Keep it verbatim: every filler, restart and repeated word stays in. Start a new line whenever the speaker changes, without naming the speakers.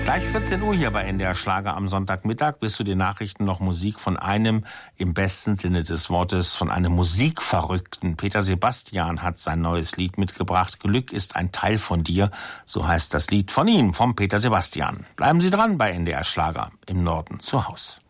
Gleich vierzehn Uhr hier bei N D R Schlager am Sonntagmittag. Bis zu den Nachrichten noch Musik von einem, im besten Sinne des Wortes, von einem Musikverrückten. Peter Sebastian hat sein neues Lied mitgebracht. Glück ist ein Teil von dir. So heißt das Lied von ihm, vom Peter Sebastian. Bleiben Sie dran bei N D R Schlager im Norden zu Haus.